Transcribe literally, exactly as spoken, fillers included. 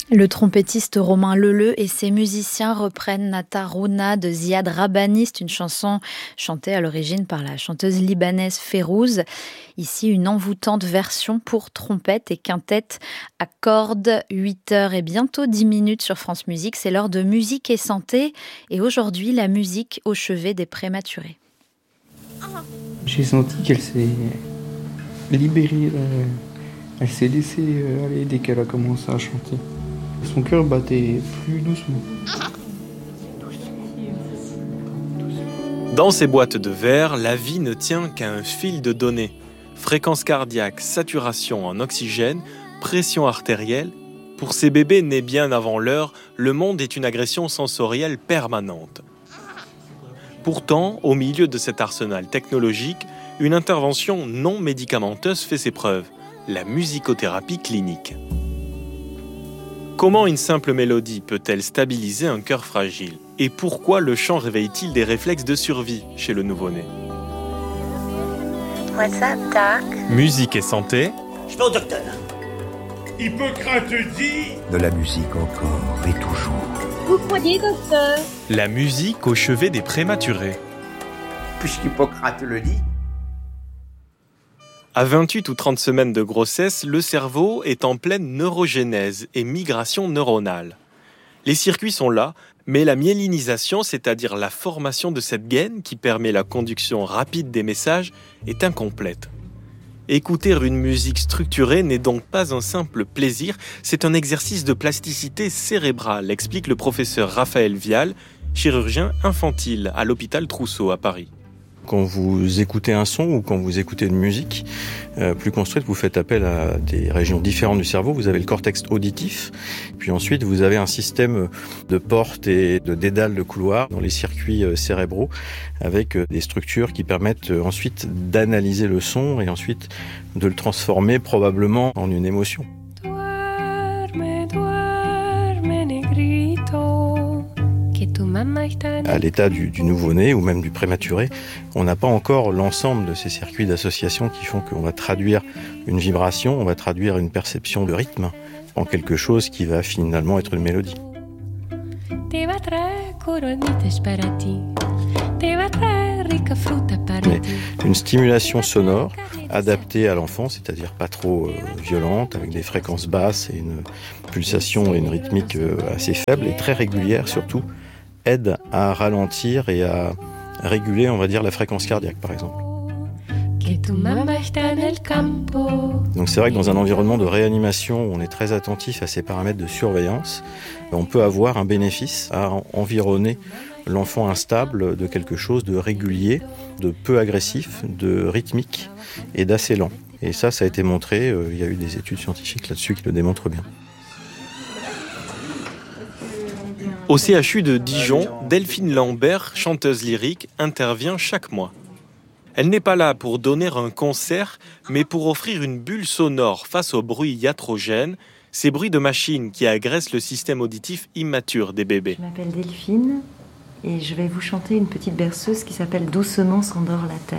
Le trompettiste Romain Leleu et ses musiciens reprennent Nata Rouna de Ziad Rabbani, une chanson chantée à l'origine par la chanteuse libanaise Férouz. Ici, une envoûtante version pour trompette et quintette à cordes, huit heures et bientôt dix minutes sur France Musique. C'est l'heure de musique et santé. Et aujourd'hui, la musique au chevet des prématurés. J'ai senti qu'elle s'est libérée, elle s'est laissée aller dès qu'elle a commencé à chanter. Son cœur battait plus doucement. Dans ces boîtes de verre, la vie ne tient qu'à un fil de données. Fréquence cardiaque, saturation en oxygène, pression artérielle. Pour ces bébés nés bien avant l'heure, le monde est une agression sensorielle permanente. Pourtant, au milieu de cet arsenal technologique, une intervention non médicamenteuse fait ses preuves, la musicothérapie clinique. Comment une simple mélodie peut-elle stabiliser un cœur fragile ? Et pourquoi le chant réveille-t-il des réflexes de survie chez le nouveau-né ? What's up, doc? Musique et santé. Je vais au docteur. Hippocrate dit... De la musique encore et toujours. Vous croyez, docteur? La musique au chevet des prématurés. Puisqu'Hippocrate le dit. À vingt-huit ou trente semaines de grossesse, le cerveau est en pleine neurogénèse et migration neuronale. Les circuits sont là, mais la myélinisation, c'est-à-dire la formation de cette gaine qui permet la conduction rapide des messages, est incomplète. Écouter une musique structurée n'est donc pas un simple plaisir, c'est un exercice de plasticité cérébrale, explique le professeur Raphaël Vial, chirurgien infantile à l'hôpital Trousseau à Paris. Quand vous écoutez un son ou quand vous écoutez une musique euh, plus construite, vous faites appel à des régions différentes du cerveau. Vous avez le cortex auditif, puis ensuite vous avez un système de portes et de dédales de couloirs dans les circuits euh, cérébraux avec euh, des structures qui permettent euh, ensuite d'analyser le son et ensuite de le transformer probablement en une émotion. À l'état du, du nouveau-né ou même du prématuré, on n'a pas encore l'ensemble de ces circuits d'association qui font qu'on va traduire une vibration, on va traduire une perception de rythme en quelque chose qui va finalement être une mélodie. Mais une stimulation sonore adaptée à l'enfant, c'est-à-dire pas trop euh, violente, avec des fréquences basses et une pulsation et une rythmique euh, assez faible et très régulière surtout, aide à ralentir et à réguler, on va dire, la fréquence cardiaque, par exemple. Donc c'est vrai que dans un environnement de réanimation où on est très attentif à ces paramètres de surveillance, on peut avoir un bénéfice à environner l'enfant instable de quelque chose de régulier, de peu agressif, de rythmique et d'assez lent. Et ça, ça a été montré, euh, il y a eu des études scientifiques là-dessus qui le démontrent bien. Au C H U de Dijon, Delphine Lambert, chanteuse lyrique, intervient chaque mois. Elle n'est pas là pour donner un concert, mais pour offrir une bulle sonore face aux bruits iatrogènes, ces bruits de machines qui agressent le système auditif immature des bébés. Je m'appelle Delphine et je vais vous chanter une petite berceuse qui s'appelle « Doucement s'endort la terre ».